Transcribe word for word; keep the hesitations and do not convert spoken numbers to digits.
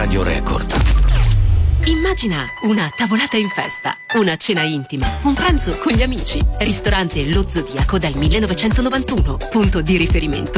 Radio Record. Immagina una tavolata in festa, una cena intima, un pranzo con gli amici. Ristorante Lo Zodiaco dal millenovecentonovantuno, punto di riferimento